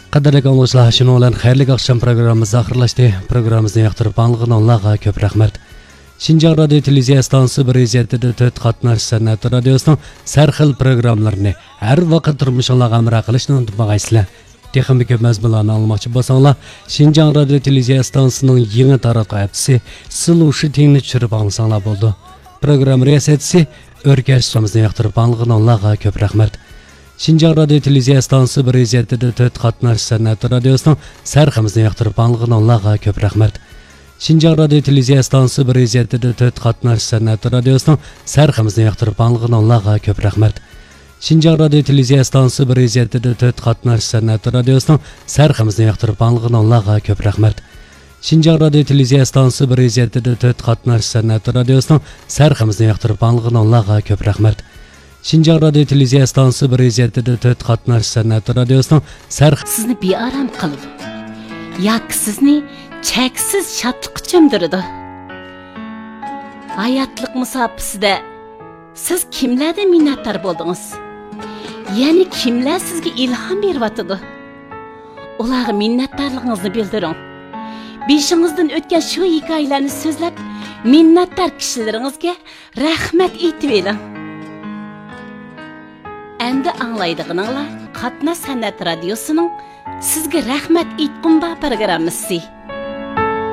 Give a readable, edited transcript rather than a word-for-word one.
Qadrli anglashlar, şunu olan xayrli akşam programımız axırlaşdı. Programımızı yaxtırıp anlığınlarga köp rahmat. Şinjan Radio Televiziya Stansı bir izzetide töt qatnaş sanat radiosunun sarxil programlarını her vaqt turmuşunlarga amra qilishni unutmag'aysizlar. Texnik köpmez bilan almoqchi bo'lsanglar, Şinjan Radio Televiziya Stansının yangi taraqqiyotchisi Sulushi tingni tushirib olsanglar bo'ldi. Program riyosatchisi O'rkashimizni yaxtırıp anlığınlarga köp rahmat. Şinjan Radio Televiziya Stansı bir izzetide töt qatnaş sanat radiosunun sarximizni yaxtırıp anlığınlarga köp rahmat. Şinjan Radio Televiziya Stansı bir izzetide töt qatnaş sanat radiosunun sarximizni yaxtırıp anlığınlarga köp rahmat. Şinjan Radio Televiziya Stansı bir izzetide töt qatnaş sanat radiosunun sarximizni yaxtırıp anlığınlarga köp rahmat. Şinjan Radio Televiziya Stansı bir izzetide töt qatnaş sanat radiosunun sarximizni yaxtırıp anlığınlarga köp rahmat. Şinjan Radio Televiziya Stansı bir izzetide töt qatnaş sanat radiosunun sizni bearam qiladi. Yoki sizni cheksiz shodlikqa cho'mdiradi. Hayotlik musofasida siz kimlardan minnatdor bo'ldingiz? Ya'ni kimlar sizga ilhom beryotdi? Ularga minnatdorligingizni bildiring. Beshingizdan o'tgan shu hikoyalarni so'zlab, minnatdor kishilaringizga rahmat aytib bering. Endi anglaydiganinglar Qatnash san'at radiosuning sizga rahmat aytqum programmasi.